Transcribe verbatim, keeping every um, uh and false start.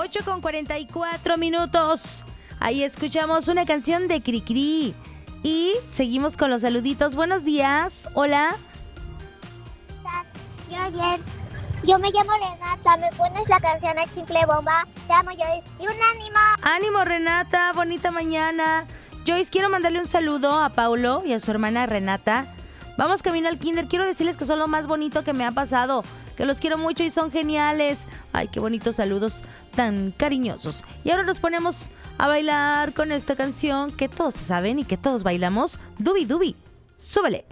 ocho con cuarenta y cuatro minutos. Ahí escuchamos una canción de Cricri. Y seguimos con los saluditos. Buenos días. Hola. Yo bien. Yo me llamo Renata. ¿Me pones la canción a Chimple Bomba? Te amo, Joyce. Y un ánimo. Ánimo, Renata. Bonita mañana. Joyce, quiero mandarle un saludo a Paulo y a su hermana Renata. Vamos camino al kinder. Quiero decirles que son lo más bonito que me ha pasado. Que los quiero mucho y son geniales. Ay, qué bonitos saludos tan cariñosos. Y ahora nos ponemos a bailar con esta canción que todos saben y que todos bailamos. Dubi Dubi. Súbele.